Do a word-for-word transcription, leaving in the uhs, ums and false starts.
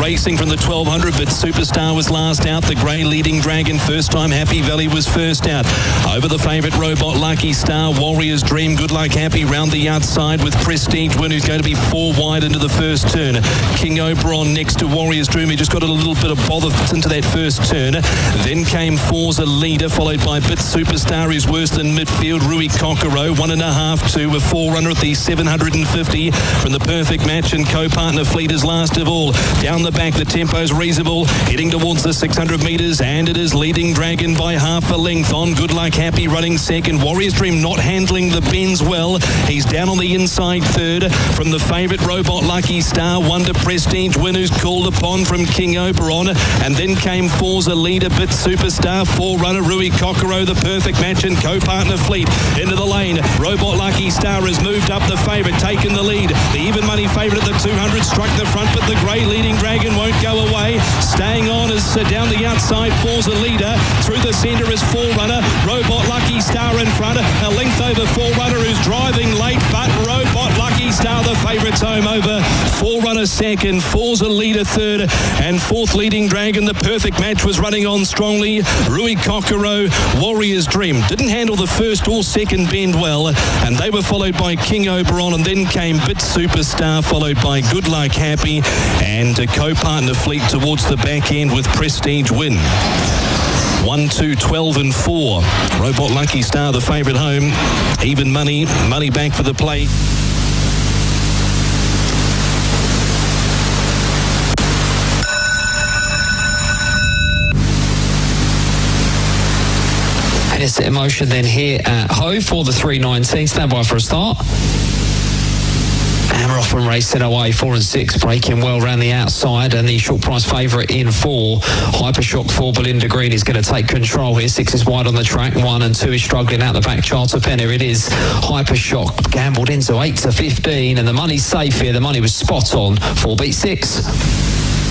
Racing from the twelve hundred, but Superstar was last out. The grey leading Dragon first time. Happy Valley was first out. Over the favourite Robot Lucky Star. Warrior's Dream, Good Luck Happy round the outside with Prestige Win, who's going to be four wide into the first turn. King Oberon next to Warrior's Dream. He just got a little bit of bother into that first turn. Then came Forza Leader, followed by Bit Superstar, who's worse than midfield. Rui Kokoro, one and a half to a forerunner at the seven hundred fifty from the Perfect Match, and co-partner Fleet is last of all. Down the back, the tempo's reasonable, heading towards the six hundred metres, and it is leading Dragon by half a length on Good Luck Happy running second. Warrior's Dream not handling the bends well. He's down on the inside third from the favourite Robot Lucky Star. Wonder Prestige Win, who's called upon from King Oberon, and then came Forza Leader, Bit Superstar, forerunner Rui Kokoro, the Perfect Match, and co-partner Fleet into the lane. Robot Lucky Star has moved up the favourite, taken the lead. The even money favourite at the two hundred struck the front, but the grey leading Dragon won't go away. Staying on is uh, down the outside, Forza Leader. Through the centre is forerunner Robot Lucky Star in front. A length over forerunner, who's driving late, but Robot Lucky Star the favourites home over. Forerunner second, Forza Leader third, and fourth leading Dragon. The Perfect Match was running on strongly. Rui Kokoro, Warrior's Dream didn't handle the first or second bend well, and they were followed by King Oberon, and then came Bit Superstar, followed by Good Luck Happy, and a co-partner Fleet towards the back end with Prestige Win. one, two, twelve and four. Robot Lucky Star the favourite home. Even money, money back for the play. It's emotion then here at Hoe for the three nineteen. Stand by for a start. And we're off and racing away, four and six, breaking well round the outside, and the short price favourite in four. Hypershock for Belinda Green is going to take control here. Six is wide on the track, one and two is struggling out the back. Charter Penner, it is Hypershock gambled into eight to fifteen, and the money's safe here. The money was spot on. Four beat six.